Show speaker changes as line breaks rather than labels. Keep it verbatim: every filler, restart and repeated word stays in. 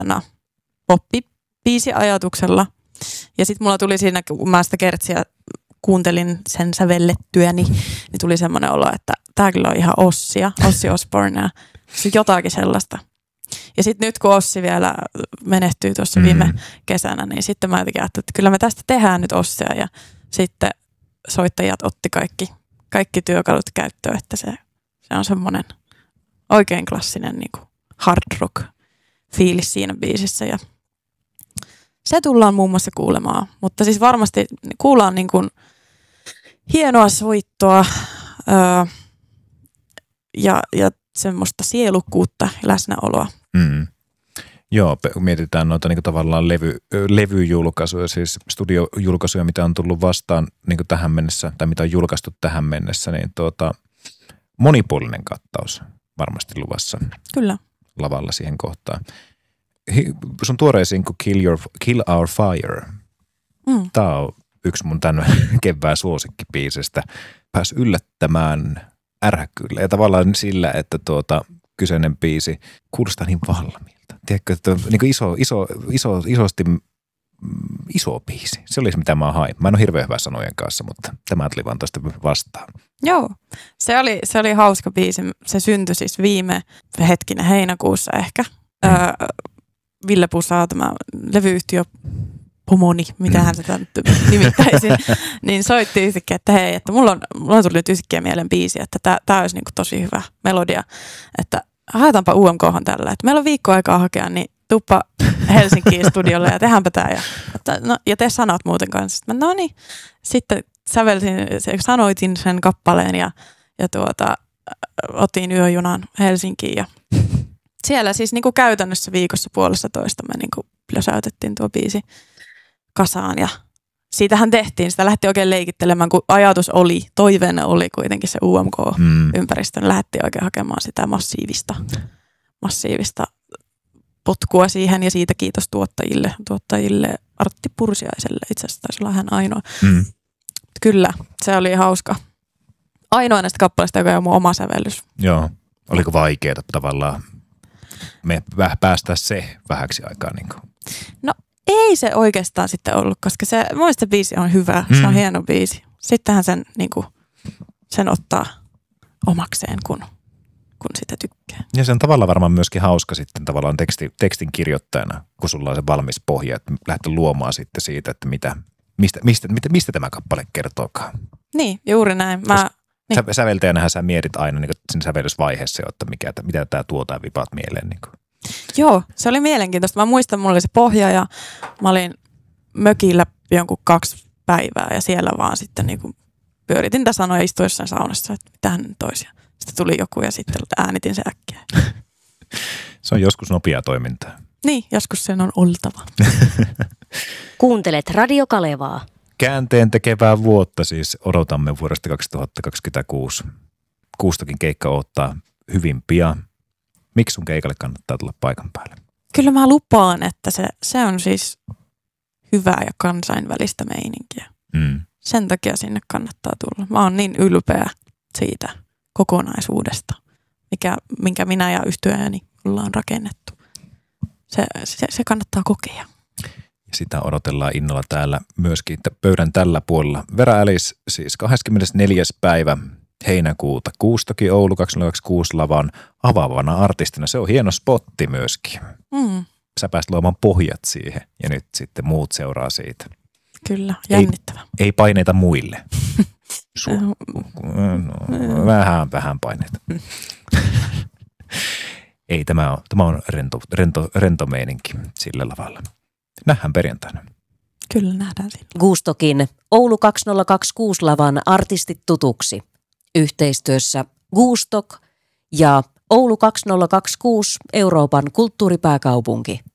no, poppibiisi-ajatuksella. Ja sitten mulla tuli siinä, kun mä sitä kertsiä kuuntelin sen sävellettyäni, niin tuli semmoinen olo, että tää kyllä on ihan Ossia, Ossi Osbornea, jotakin sellaista. Ja sitten nyt kun Ossi vielä menehtyi tuossa mm. viime kesänä, niin sitten mä jotenkin ajattelin, että kyllä me tästä tehdään nyt Ossia. Ja sitten soittajat otti kaikki, kaikki työkalut käyttöön, että se, se on semmoinen oikein klassinen niin kuin hard rock fiilis siinä biisissä. Ja se tullaan muun muassa kuulemaan, mutta siis varmasti kuullaan niin kuin hienoa soittoa öö, ja, ja semmoista sielukkuutta ja läsnäoloa.
Mm. Joo, mietitään noita niin kuin tavallaan levy, levyjulkaisuja, siis studiojulkaisuja, mitä on tullut vastaan niin kuin tähän mennessä, tai mitä on julkaistu tähän mennessä, niin tuota, monipuolinen kattaus varmasti luvassa.
Kyllä.
Lavalla siihen kohtaan. Sun tuoreen sinkku Kill, Your, Kill Our Fire. Mm. Tämä on yksi mun tämän kevään suosikkibiisistä. Pääsi yllättämään ärhäkyllä ja tavallaan sillä, että tuota, kyseinen biisi kuulostaa niin valmiilta. Tiedätkö, että niin iso, iso, iso, isosti iso biisi. Se olisi mitä mä hain. Mä en ole hirveän hyvä sanojen kanssa, mutta tämä tuli vaan tuosta vastaan.
Joo, se oli, se oli hauska biisi. Se syntyi siis viime hetkinen heinäkuussa ehkä. Mm. Öö, Ville Pusaa, tämä levyyhtiö pomoni, mitähän sitä nyt nimittäisin, niin soitti yhtäkkiä, että hei, että mulla on, mulla on tullut nyt yhtäkkiä mieleen biisi, että tämä olisi niinku tosi hyvä melodia, että haetaanpa U M K:han tällä, että meillä on viikko aikaa hakea, niin tuppa Helsinkiin studiolle ja tehdäänpä tämä ja, no, ja tee sanat muuten kanssa. Mä, no niin, sitten sävelsin, sanoitin sen kappaleen ja, ja tuota, otin yöjunan Helsinkiin ja siellä siis niin kuin käytännössä viikossa puolesta toista me niin kuin plösäytettiin tuo biisi kasaan ja siitähän tehtiin. Sitä lähti oikein leikittelemään, kun ajatus oli, toiveena oli kuitenkin se U M K-ympäristön. Mm. Lähti oikein hakemaan sitä massiivista, massiivista potkua siihen ja siitä kiitos tuottajille, tuottajille Artti Pursiaiselle. Itse asiassa taisi olla hän ainoa. Mm. Kyllä, se oli hauska. Ainoa näistä kappaleista, joka on mun oma sävellys.
Joo, oliko vaikeaa tavallaan? Me päästään se vähäksi aikaa. Niin kuin.
No ei se oikeastaan sitten ollut, koska se, mun mielestä biisi on hyvä, mm. se on hieno biisi. Sittenhän sen, niin kuin, sen ottaa omakseen, kun, kun sitä tykkää.
Ja se on tavallaan varmaan myöskin hauska sitten tavallaan teksti, tekstin kirjoittajana, kun sulla on se valmis pohja, että lähdetään luomaan sitten siitä, että mitä, mistä, mistä, mistä, mistä tämä kappale kertookaan.
Niin, juuri näin. Mä, niin.
Sä, säveltäjänähän sä mietit aina niin siinä sävellysvaiheessa, että mikä, mitä tämä tuo tai vipaat mieleen. Niin kuin.
Joo, se oli mielenkiintoista. Mä muistan, mulla oli se pohja ja mä olin mökillä jonkun kaksi päivää ja siellä vaan sitten niin kuin pyöritin tätä sanoja istuessaan saunassa, että mitähän nyt olisi. Sitten tuli joku ja sitten äänitin se äkkiä.
Se on joskus nopeaa toimintaa.
Niin, joskus sen on oltava.
Kuuntelet Radio Kalevaa.
Käänteen tekevää vuotta siis odotamme vuodesta kaksituhattakaksikymmentäkuusi. Kuustokin keikka odottaa hyvin pian. Miksi sun keikalle kannattaa tulla paikan päälle?
Kyllä mä lupaan, että se, se on siis hyvää ja kansainvälistä meininkiä. Mm. Sen takia sinne kannattaa tulla. Mä oon niin ylpeä siitä kokonaisuudesta, mikä, minkä minä ja yhtyeeni ollaan rakennettu. Se, se, se kannattaa kokea.
Sitä odotellaan innolla täällä myöskin pöydän tällä puolella. Vera Alice siis kahdeskymmenesneljäs päivä heinäkuuta Kuustoki Oulu kaksituhattakaksikymmentäkuusi lavan avaavana artistina. Se on hieno spotti myöskin. Mm. Sä pääsit luomaan pohjat siihen ja nyt sitten muut seuraa siitä.
Kyllä, jännittävä.
Ei, ei paineita muille. Su- no, vähän, vähän paineita. Ei, tämä on, tämä on rento, rento, rento meininki sillä lavalla. Nähdään perjantaina.
Kyllä, nähdään siinä.
Kuustokin Oulu kaksituhattakaksikymmentäkuusi lavan artistit tutuksi. Yhteistyössä Guustok ja Oulu kaksituhattakaksikymmentäkuusi Euroopan kulttuuripääkaupunki.